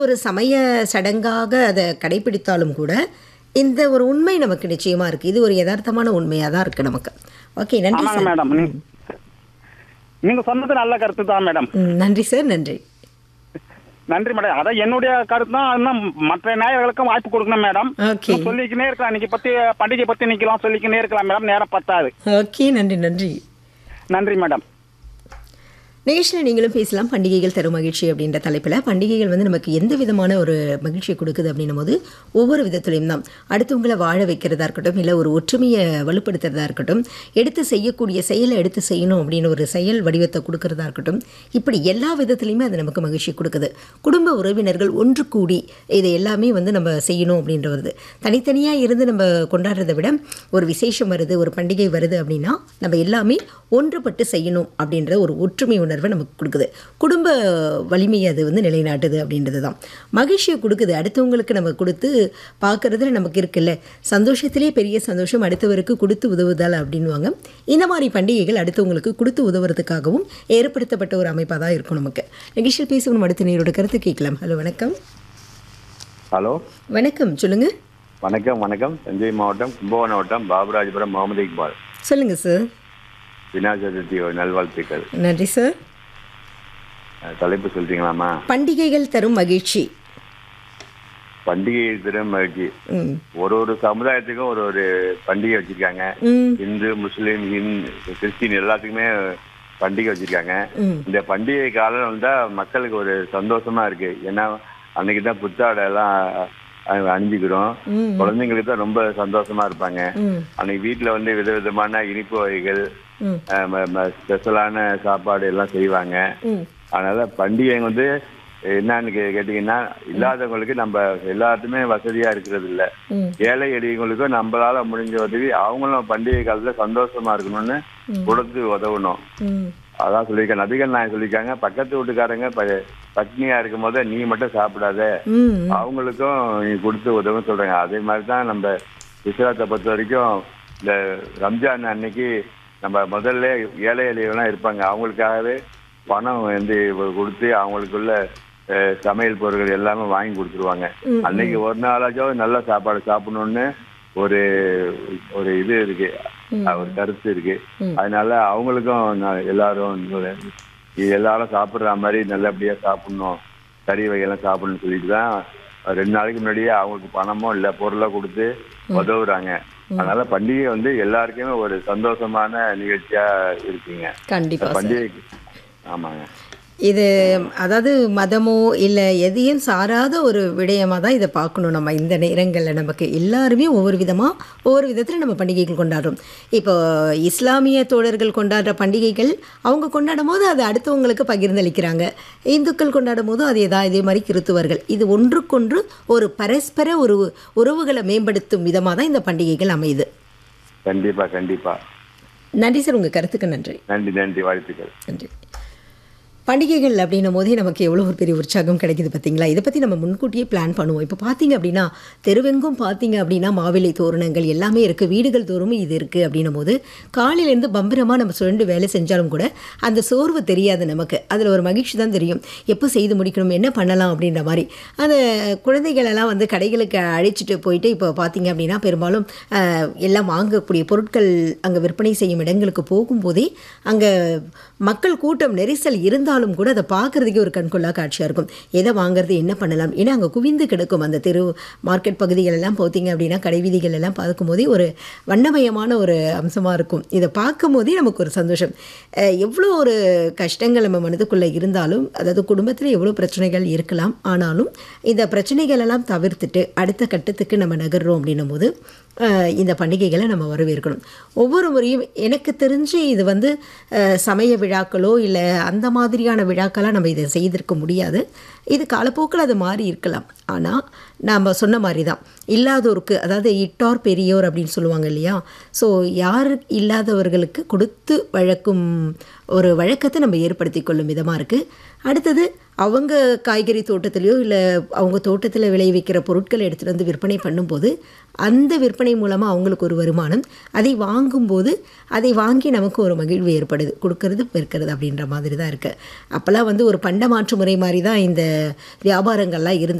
ஒரு சமய சடங்காக அதை கடைபிடித்தாலும் கூட இந்த ஒரு உண்மை நமக்கு நிச்சயமா இருக்கு. இது ஒரு யதார்த்தமான உண்மையா தான் இருக்கு நமக்கு. ஓகே, நன்றி ஆமாங்க சார். மேடம். நீங்க சொன்னது நல்ல கருத்து தான் மேடம். நன்றி சார், நன்றி. நன்றி மேடம். அதான் என்னுடைய கருத்து தான். இன்னும் மற்ற நேயர்களுக்கும் வாய்ப்பு கொடுக்கணும் மேடம். ஓகே சொல்லிக்கினே இருக்கலாம். இன்னைக்கு பத்தி பண்டிகை பத்தி நிக்கலாம் சொல்லிக்கினே இருக்கலாம் மேடம். நேரம் பத்தாது. ஓகே, நன்றி நன்றி. நன்றி மேடம். நிகழ்ச்சியில் நீங்களும் பேசலாம். பண்டிகைகள் தரும் மகிழ்ச்சி அப்படின்ற தலைப்பில் பண்டிகைகள் வந்து நமக்கு எந்த விதமான ஒரு மகிழ்ச்சியை கொடுக்குது அப்படின்னும் போது ஒவ்வொரு விதத்துலையும் தான். அடுத்தவங்களை வாழ வைக்கிறதா இருக்கட்டும், இல்லை ஒரு ஒற்றுமையை வலுப்படுத்துறதா இருக்கட்டும், எடுத்து செய்யக்கூடிய செயலை எடுத்து செய்யணும் அப்படின்னு ஒரு செயல் வடிவத்தை கொடுக்கறதா இருக்கட்டும், இப்படி எல்லா விதத்துலையுமே அது நமக்கு மகிழ்ச்சி கொடுக்குது. குடும்ப உறவினர்கள் ஒன்று கூடி இதை எல்லாமே வந்து நம்ம செய்யணும் அப்படின்ற வருது. தனித்தனியாக இருந்து நம்ம கொண்டாடுறதை விட ஒரு விசேஷம் வருது, ஒரு பண்டிகை வருது அப்படின்னா நம்ம எல்லாமே ஒன்றுபட்டு செய்யணும் அப்படின்ற ஒரு ஒற்றுமை உணர்வை நமக்கு கொடுக்குது. குடும்ப வலிமையை அது வந்து நிலைநாட்டுது அப்படின்றது தான். மகிழ்ச்சியை கொடுக்குது. அடுத்தவங்களுக்கு நம்ம கொடுத்து பார்க்குறதுல நமக்கு இருக்குல்ல, சந்தோஷத்திலே பெரிய சந்தோஷம் அடுத்தவருக்கு கொடுத்து உதவுதல் அப்படின்வாங்க. இந்த மாதிரி பண்டிகைகள் அடுத்தவங்களுக்கு கொடுத்து உதவுறதுக்காகவும் ஏற்படுத்தப்பட்ட ஒரு அமைப்பாக தான் இருக்கும் நமக்கு. நிகழ்ச்சியில் பேசணும் அடுத்த நேரோட கருத்து கேட்கலாம். ஹலோ, வணக்கம். ஹலோ, வணக்கம், சொல்லுங்க. வணக்கம். வணக்கம். தஞ்சை மாவட்டம் கும்பகோணம் மாவட்டம் பாபுராஜபுரம் முகமது இக்பால். சொல்லுங்க சார். விநாயகர் சதுர்த்தி நல்வாழ்த்துக்கள். நன்றி சார். தலைப்பு சொல்றீங்களாமா? பண்டிகைகள் தரும் மகிழ்ச்சி. பண்டிகை தினம் மகிழ்ச்சி. ஒரு ஒரு சமுதாயத்துக்கும் ஒரு ஒரு பண்டிகை வச்சிருக்காங்க. இந்து, முஸ்லீம், கிறிஸ்டின் எல்லாத்துக்குமே பண்டிகை வச்சிருக்காங்க. இந்த பண்டிகை காலம் வந்தா மக்களுக்கு ஒரு சந்தோஷமா இருக்கு. ஏன்னா அன்னைக்கு தான் புத்தாடை எல்லாம் அணிஞ்சுக்கிறோம். குழந்தைங்களுக்கு தான் ரொம்ப சந்தோஷமா இருப்பாங்க. அன்னைக்கு வீட்டுல வந்து விதவிதமான இனிப்பு வகைகள், ஸ்பெஷலான சாப்பாடு எல்லாம் செய்வாங்க. அதனால பண்டிகை வந்து என்னன்னு கேட்டீங்கன்னா, இல்லாதவங்களுக்கு நம்ம எல்லாத்துமே வசதியா இருக்கிறது இல்ல. ஏழை எளியவங்களுக்கும் நம்மளால முடிஞ்ச உதவி அவங்களும் பண்டிகை காலத்துல சந்தோஷமா இருக்கணும்னு கொடுத்து உதவணும். அதான் சொல்லியிருக்கேன். நபிகள் நாயகம் சொல்லியிருக்காங்க, பக்கத்து வீட்டுக்காரங்க பட்னியா இருக்கும் போது நீ மட்டும் சாப்பிடாத, அவங்களுக்கும் நீ கொடுத்து உதவும் சொல்றாங்க. அதே மாதிரிதான் நம்ம இஸ்லாத்தை பொறுத்த வரைக்கும் இந்த ரம்ஜான் அன்னைக்கு நம்ம முதல்ல ஏழை எளியவெல்லாம் இருப்பாங்க, அவங்களுக்காகவே பணம் வந்து கொடுத்து அவங்களுக்குள்ள சமையல் பொருட்கள் எல்லாமே வாங்கி கொடுத்துருவாங்க. அன்னைக்கு ஒரு நாளாச்சும் நல்ல சாப்பாடு சாப்பிடணும்னு ஒரு ஒரு இது இருக்கு, ஒரு கருத்து இருக்கு. அதனால அவங்களுக்கும் எல்லாரும் சாப்பிடுற மாதிரி நல்லபடியா சாப்பிடணும், கறி வகையெல்லாம் சாப்பிடணும்னு சொல்லிட்டு தான் 2 நாளைக்கு முன்னாடியே அவங்களுக்கு பணமோ இல்ல பொருளோ கொடுத்து உதவுறாங்க. அதனால பண்டிகை வந்து எல்லாருக்குமே ஒரு சந்தோஷமான நிகழ்ச்சியா இருக்குங்க. கண்டிப்பா பண்டிகை. ஆமாங்க. இது அதாவது மதமோ இல்லை எதையும் சாராத ஒரு விடயமாக தான் இதை பார்க்கணும். நம்ம இந்த நேரங்களில் நமக்கு எல்லாருமே ஒவ்வொரு விதத்தில் நம்ம பண்டிகைகள் கொண்டாடுறோம். இப்போ இஸ்லாமிய தோழர்கள் கொண்டாடுற பண்டிகைகள் அவங்க கொண்டாடும் போது அது அடுத்தவங்களுக்கு பகிர்ந்தளிக்கிறாங்க. இந்துக்கள் கொண்டாடும் போதும் இதே மாதிரி கிறித்துவர்கள், இது ஒன்றுக்கொன்று ஒரு பரஸ்பர ஒரு உறவுகளை மேம்படுத்தும் விதமாக தான் இந்த பண்டிகைகள் அமையுது. கண்டிப்பா கண்டிப்பா. நன்றி சார், உங்கள் கருத்துக்கு நன்றி. நன்றி நன்றி, வாழ்த்துக்கள். நன்றி. பண்டிகைகள் அப்படின்னும் போதே நமக்கு எவ்வளோ ஒரு பெரிய உற்சாகம் கிடைக்குது பார்த்தீங்களா? இதை பற்றி நம்ம முன்கூட்டியே பிளான் பண்ணுவோம். இப்போ பார்த்தீங்க அப்படின்னா தெருவெங்கும் பார்த்தீங்க அப்படின்னா மாவிலை தோரணங்கள் எல்லாமே இருக்குது, வீடுகள் தோறும் இது இருக்குது. அப்படின்னும் போது காலையிலேருந்து பம்பரமாக நம்ம சுழண்டு வேலை செஞ்சாலும் கூட அந்த சோர்வு தெரியாது நமக்கு. அதில் ஒரு மகிழ்ச்சி தான் தெரியும், எப்போ செய்து முடிக்கணும், என்ன பண்ணலாம் அப்படின்ற மாதிரி. அந்த குழந்தைகளெல்லாம் வந்து கடைகளுக்கு அழைச்சிட்டு போயிட்டு இப்போ பார்த்தீங்க அப்படின்னா பெரும்பாலும் எல்லாம் வாங்கக்கூடிய பொருட்கள் அங்கே விற்பனை செய்யும் இடங்களுக்கு போகும்போதே அங்கே மக்கள் கூட்டம் நெரிசல் இருந்தாலும் கூட அதை பார்க்குறதுக்கே ஒரு கண்கொள்ளா காட்சியாக இருக்கும். எதை வாங்குறது, என்ன பண்ணலாம், ஏன்னா அங்கே குவிந்து கிடக்கும் அந்த தெரு மார்க்கெட் பகுதிகள் எல்லாம் பார்த்தீங்க அப்படின்னா கடைவீதிகள் எல்லாம் பார்க்கும்போதே ஒரு வண்ணமயமான ஒரு அம்சமாக இருக்கும். இதை பார்க்கும் போதே நமக்கு ஒரு சந்தோஷம். எவ்வளோ ஒரு கஷ்டங்கள் நம்ம மனதுக்குள்ளே இருந்தாலும், அதாவது குடும்பத்தில் எவ்வளோ பிரச்சனைகள் இருக்கலாம், ஆனாலும் இந்த பிரச்சனைகள் எல்லாம் தவிர்த்துட்டு அடுத்த கட்டத்துக்கு நம்ம நகர்றோம் அப்படின்னும் போது இந்த பண்டிகைகளை நம்ம வரவேற்கணும். ஒவ்வொரு முறையும் எனக்கு தெரிஞ்சு இது வந்து சமய விழாக்களோ இல்லை அந்த மாதிரியான விழாக்களாக நம்ம இதை செய்திருக்க முடியாது. இது காலப்போக்கில் அது மாறி இருக்கலாம். ஆனால் நாம் சொன்ன மாதிரி தான் இல்லாதோருக்கு, அதாவது இட்டார் பெரியோர் அப்படின்னு சொல்லுவாங்க இல்லையா? ஸோ யார் இல்லாதவர்களுக்கு கொடுத்து வழக்கும் ஒரு வழக்கத்தை நம்ம ஏற்படுத்தி கொள்ளும் விதமாக இருக்குது. அடுத்தது அவங்க காய்கறி தோட்டத்திலையோ இல்லை அவங்க தோட்டத்தில் விளைவிக்கிற பொருட்களை எடுத்துகிட்டு வந்து விற்பனை பண்ணும்போது அந்த விற்பனை மூலமாக அவங்களுக்கு ஒரு வருமானம், அதை வாங்கும்போது அதை வாங்கி நமக்கு ஒரு மகிழ்வு ஏற்படுது, கொடுக்கறது பெருக்கிறது அப்படின்ற மாதிரி தான் இருக்குது. அப்போல்லாம் வந்து ஒரு பண்ட மாற்று முறை மாதிரி தான் இந்த வியாபாரங்கள்லாம் இருந்தது.